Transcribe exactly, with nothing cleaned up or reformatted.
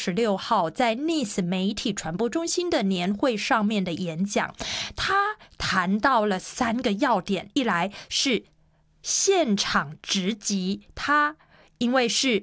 十六号在 Nice 媒体传播中心的年会上面的演讲，他谈到了三个要点，一来是现场直击，他因为是